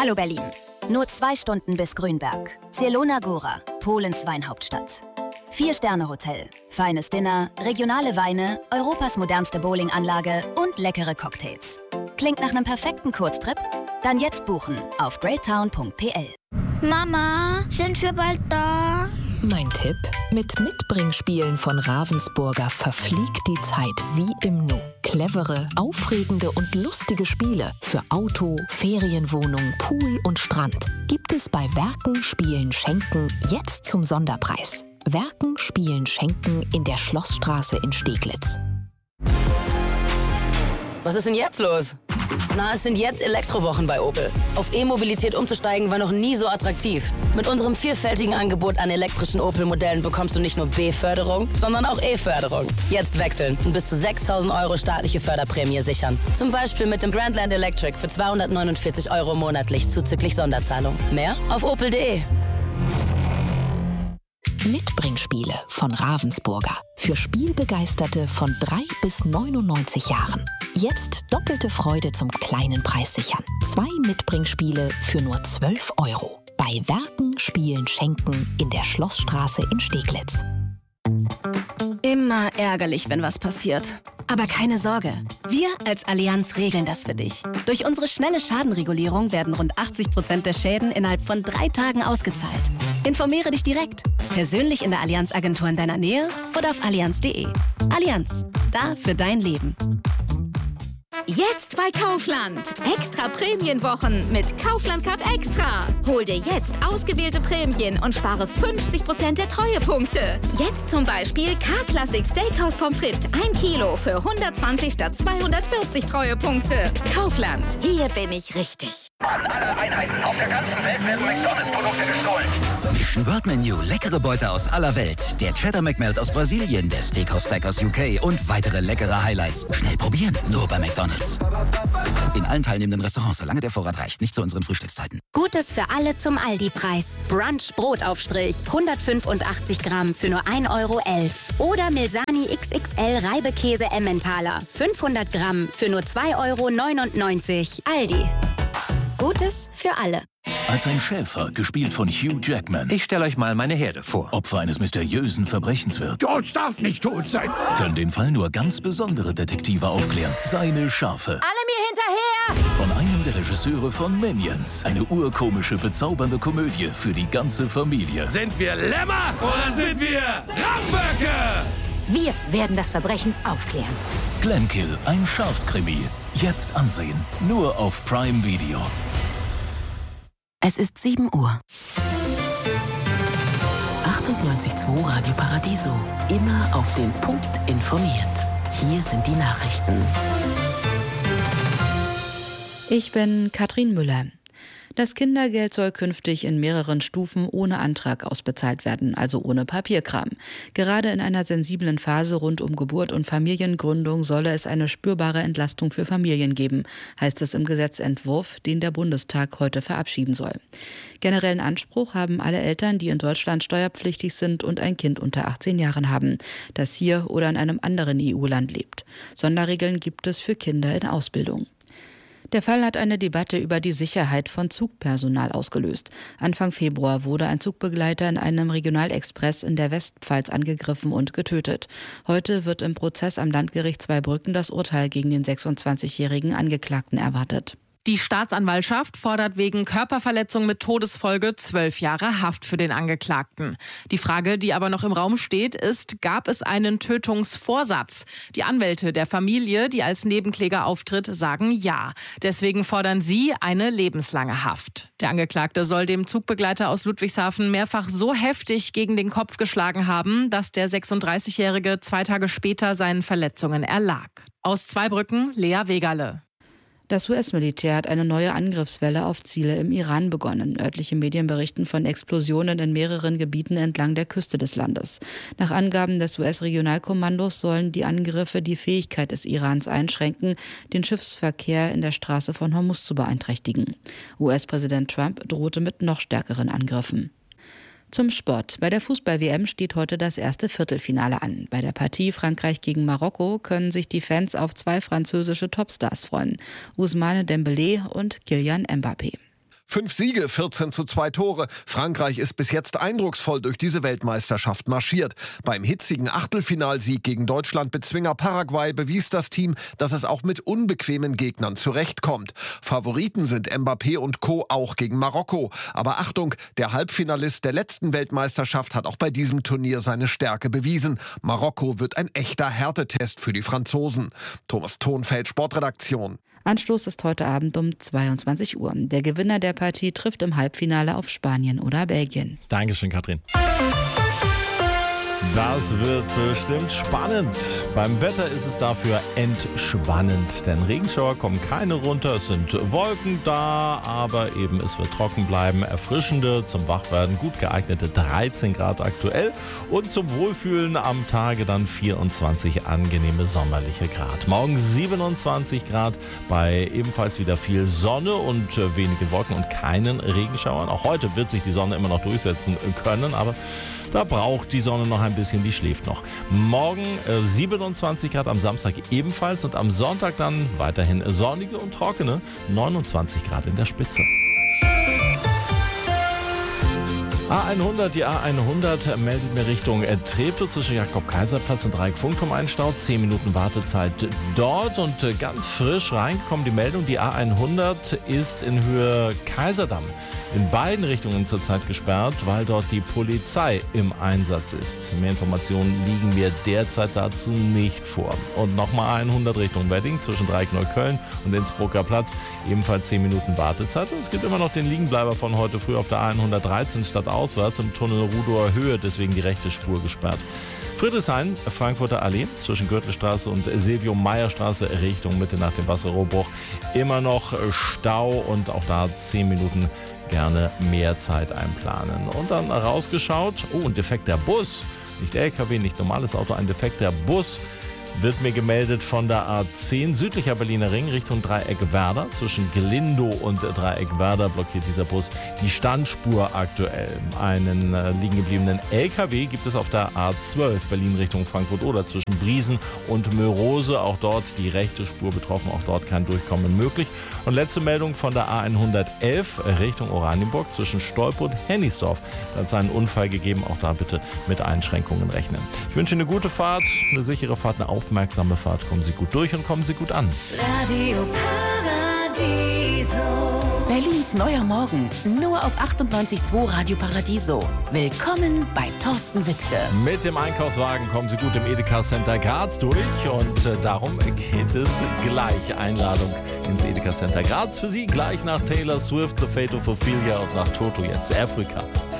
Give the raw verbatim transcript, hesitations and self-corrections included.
Hallo Berlin. Nur zwei Stunden bis Grünberg. Zielona Góra, Polens Weinhauptstadt. Vier-Sterne-Hotel, feines Dinner, regionale Weine, Europas modernste Bowlinganlage und leckere Cocktails. Klingt nach einem perfekten Kurztrip? Dann jetzt buchen auf greattown punkt p l. Mama, sind wir bald da? Mein Tipp: Mit Mitbringspielen von Ravensburger verfliegt die Zeit wie im Nu. Clevere, aufregende und lustige Spiele für Auto, Ferienwohnung, Pool und Strand gibt es bei Werken, Spielen, Schenken jetzt zum Sonderpreis. Werken, Spielen, Schenken in der Schlossstraße in Steglitz. Was ist denn jetzt los? Na, es sind jetzt Elektrowochen bei Opel. Auf E-Mobilität umzusteigen war noch nie so attraktiv. Mit unserem vielfältigen Angebot an elektrischen Opel-Modellen bekommst du nicht nur B-Förderung, sondern auch E-Förderung. Jetzt wechseln und bis zu sechstausend Euro staatliche Förderprämie sichern. Zum Beispiel mit dem Grandland Electric für zweihundertneunundvierzig Euro monatlich zuzüglich Sonderzahlung. Mehr auf opel punkt de. Mitbringspiele von Ravensburger. Für Spielbegeisterte von drei bis neunundneunzig Jahren. Jetzt doppelte Freude zum kleinen Preis sichern. Zwei Mitbringspiele für nur zwölf Euro. Bei Werken, Spielen, Schenken in der Schlossstraße in Steglitz. Immer ärgerlich, wenn was passiert. Aber keine Sorge, wir als Allianz regeln das für dich. Durch unsere schnelle Schadenregulierung werden rund achtzig Prozent der Schäden innerhalb von drei Tagen ausgezahlt. Informiere dich direkt, persönlich in der Allianz-Agentur in deiner Nähe oder auf allianz punkt de. Allianz, da für dein Leben. Jetzt bei Kaufland. Extra Prämienwochen mit Kaufland Card Extra. Hol dir jetzt ausgewählte Prämien und spare fünfzig Prozent der Treuepunkte. Jetzt zum Beispiel K-Classic Steakhouse Pommes frites ein Kilo für hundertzwanzig statt zweihundertvierzig Treuepunkte. Kaufland, hier bin ich richtig. An alle Einheiten auf der ganzen Welt werden McDonalds-Produkte gestohlen. Mission World Menu, leckere Beute aus aller Welt. Der Cheddar McMelt aus Brasilien, der Steakhouse Stack aus U K und weitere leckere Highlights. Schnell probieren, nur bei McDonalds. In allen teilnehmenden Restaurants, solange der Vorrat reicht, nicht zu unseren Frühstückszeiten. Gutes für alle zum Aldi-Preis. Brunch Brotaufstrich, hundertfünfundachtzig Gramm für nur ein Euro elf. Oder Milsani X X L Reibekäse Emmentaler, fünfhundert Gramm für nur zwei Euro neunundneunzig. Aldi. Gutes für alle. Als ein Schäfer, gespielt von Hugh Jackman. Ich stelle euch mal meine Herde vor. Opfer eines mysteriösen Verbrechens wird. George darf nicht tot sein. Können den Fall nur ganz besondere Detektive aufklären. Seine Schafe. Alle mir hinterher! Von einem der Regisseure von Minions. Eine urkomische, bezaubernde Komödie für die ganze Familie. Sind wir Lämmer oder sind wir Ramböcke? Wir werden das Verbrechen aufklären. Glenkill, ein Schafskrimi. Jetzt ansehen. Nur auf Prime Video. Es ist sieben Uhr. achtundneunzig Komma zwei Radio Paradiso. Immer auf den Punkt informiert. Hier sind die Nachrichten. Ich bin Katrin Müller. Das Kindergeld soll künftig in mehreren Stufen ohne Antrag ausbezahlt werden, also ohne Papierkram. Gerade in einer sensiblen Phase rund um Geburt und Familiengründung solle es eine spürbare Entlastung für Familien geben, heißt es im Gesetzentwurf, den der Bundestag heute verabschieden soll. Generellen Anspruch haben alle Eltern, die in Deutschland steuerpflichtig sind und ein Kind unter achtzehn Jahren haben, das hier oder in einem anderen E U-Land lebt. Sonderregeln gibt es für Kinder in Ausbildung. Der Fall hat eine Debatte über die Sicherheit von Zugpersonal ausgelöst. Anfang Februar wurde ein Zugbegleiter in einem Regionalexpress in der Westpfalz angegriffen und getötet. Heute wird im Prozess am Landgericht Zweibrücken das Urteil gegen den sechsundzwanzigjährigen Angeklagten erwartet. Die Staatsanwaltschaft fordert wegen Körperverletzung mit Todesfolge zwölf Jahre Haft für den Angeklagten. Die Frage, die aber noch im Raum steht, ist, gab es einen Tötungsvorsatz? Die Anwälte der Familie, die als Nebenkläger auftritt, sagen ja. Deswegen fordern sie eine lebenslange Haft. Der Angeklagte soll dem Zugbegleiter aus Ludwigshafen mehrfach so heftig gegen den Kopf geschlagen haben, dass der sechsunddreißigjährige zwei Tage später seinen Verletzungen erlag. Aus Zweibrücken, Lea Wegerle. Das U S-Militär hat eine neue Angriffswelle auf Ziele im Iran begonnen. Örtliche Medien berichten von Explosionen in mehreren Gebieten entlang der Küste des Landes. Nach Angaben des U S-Regionalkommandos sollen die Angriffe die Fähigkeit des Irans einschränken, den Schiffsverkehr in der Straße von Hormuz zu beeinträchtigen. U S-Präsident Trump drohte mit noch stärkeren Angriffen. Zum Sport. Bei der Fußball-W M steht heute das erste Viertelfinale an. Bei der Partie Frankreich gegen Marokko können sich die Fans auf zwei französische Topstars freuen: Ousmane Dembélé und Kylian Mbappé. Fünf Siege, vierzehn zu zwei Tore. Frankreich ist bis jetzt eindrucksvoll durch diese Weltmeisterschaft marschiert. Beim hitzigen Achtelfinalsieg gegen Deutschland-Bezwinger Paraguay bewies das Team, dass es auch mit unbequemen Gegnern zurechtkommt. Favoriten sind Mbappé und Co. auch gegen Marokko. Aber Achtung, der Halbfinalist der letzten Weltmeisterschaft hat auch bei diesem Turnier seine Stärke bewiesen. Marokko wird ein echter Härtetest für die Franzosen. Thomas Thonfeld, Sportredaktion. Anstoß ist heute Abend um zweiundzwanzig Uhr. Der Gewinner der Partie trifft im Halbfinale auf Spanien oder Belgien. Dankeschön, Katrin. Das wird bestimmt spannend. Beim Wetter ist es dafür entspannend, denn Regenschauer kommen keine runter, es sind Wolken da, aber eben es wird trocken bleiben, erfrischende, zum Wachwerden gut geeignete dreizehn Grad aktuell und zum Wohlfühlen am Tage dann vierundzwanzig angenehme sommerliche Grad. Morgen siebenundzwanzig Grad bei ebenfalls wieder viel Sonne und wenige Wolken und keinen Regenschauern. Auch heute wird sich die Sonne immer noch durchsetzen können, aber da braucht die Sonne noch ein bisschen, die schläft noch. Morgen äh, siebenundzwanzig Grad, am Samstag ebenfalls und am Sonntag dann weiterhin sonnige und trockene neunundzwanzig Grad in der Spitze. A hundert, die A hundert meldet mir Richtung Treptow zwischen Jakob-Kaiser-Platz und Dreieck-Funkturm ein Stau. zehn Minuten Wartezeit dort und ganz frisch reingekommen die Meldung, die A hundert ist in Höhe Kaiserdamm in beiden Richtungen zurzeit gesperrt, weil dort die Polizei im Einsatz ist. Mehr Informationen liegen mir derzeit dazu nicht vor. Und nochmal A hundert Richtung Wedding zwischen Dreieck-Neukölln und Innsbrucker Platz. Ebenfalls zehn Minuten Wartezeit. Und es gibt immer noch den Liegenbleiber von heute früh auf der A hundertdreizehn stadtauswärts im Tunnel Rudower Höhe, deswegen die rechte Spur gesperrt. Friedrichshain, Frankfurter Allee zwischen Gürtelstraße und Silvio-Meyer-Straße Richtung Mitte nach dem Wasserrohrbruch. Immer noch Stau und auch da zehn Minuten gerne mehr Zeit einplanen. Und dann rausgeschaut, oh, ein defekter Bus, nicht L K W, nicht normales Auto, ein defekter Bus wird mir gemeldet von der A zehn südlicher Berliner Ring Richtung Dreieck-Werder. Zwischen Glindow und Dreieck-Werder blockiert dieser Bus die Standspur aktuell. Einen äh, liegen gebliebenen L K W gibt es auf der A zwölf Berlin Richtung Frankfurt-Oder zwischen Briesen und Mörose. Auch dort die rechte Spur betroffen, auch dort kein Durchkommen möglich. Und letzte Meldung von der A hundertelf Richtung Oranienburg zwischen Stolp und Hennigsdorf. Da hat es einen Unfall gegeben, auch da bitte mit Einschränkungen rechnen. Ich wünsche Ihnen eine gute Fahrt, eine sichere Fahrt, eine aufmerksame Fahrt. Kommen Sie gut durch und kommen Sie gut an. Radio Paradiso. Berlins neuer Morgen. Nur auf achtundneunzig Komma zwei Radio Paradiso. Willkommen bei Thorsten Wittke. Mit dem Einkaufswagen kommen Sie gut im Edeka Center Graz durch. Und äh, darum geht es gleich. Einladung ins Edeka Center Graz für Sie. Gleich nach Taylor Swift, The Fate of Ophelia und nach Toto jetzt Afrika.